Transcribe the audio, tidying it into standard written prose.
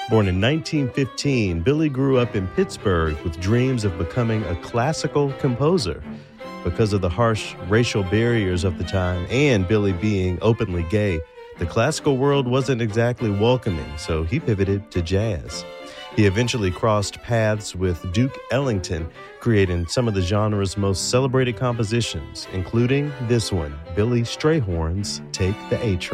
Born in 1915, Billy grew up in Pittsburgh with dreams of becoming a classical composer. Because of the harsh racial barriers of the time and Billy being openly gay, the classical world wasn't exactly welcoming, so he pivoted to jazz. He eventually crossed paths with Duke Ellington, creating some of the genre's most celebrated compositions, including this one, Billy Strayhorn's Take the A Train.